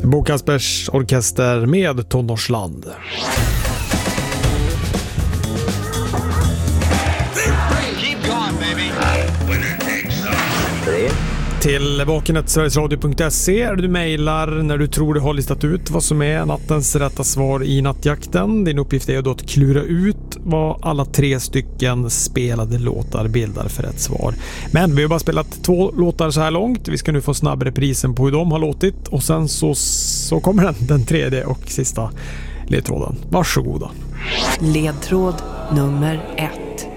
Bo Kaspers Orkester med Tonårsland. Till vakenet.sverigesradio.se är du mejlar när du tror du har listat ut vad som är nattens rätta svar i nattjakten. Din uppgift är då att klura ut vad alla 3 stycken spelade låtar bildar för rätt svar. Men vi har bara spelat 2 låtar så här långt. Vi ska nu få snabbare prisen på hur de har låtit. Och sen så kommer den tredje och sista ledtråden. Varsågoda. Ledtråd nummer 1.